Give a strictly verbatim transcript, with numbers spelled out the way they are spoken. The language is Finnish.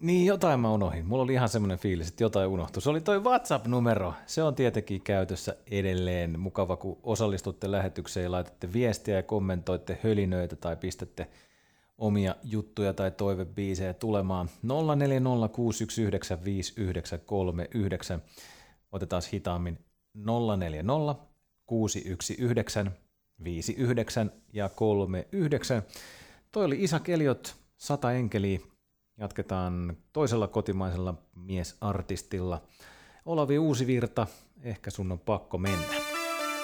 Niin, jotain mä unohdin. Mulla oli ihan semmoinen fiilis, että jotain unohtui. Se oli toi WhatsApp-numero. Se on tietenkin käytössä edelleen. Mukava, kun osallistutte lähetykseen ja laitatte viestiä ja kommentoitte hölinöitä tai pistätte omia juttuja tai toivebiisejä tulemaan. nolla neljä nolla kuusi yksi yhdeksän viisi yhdeksän kolme yhdeksän. Otetaan hitaammin nolla neljä nolla kuusi yksi yhdeksän viisi yhdeksän ja kolme yhdeksän. Toi oli Isak Elliot, Sata enkeliä. Jatketaan toisella kotimaisella miesartistilla. Olavi Uusivirta, ehkä sun on pakko mennä.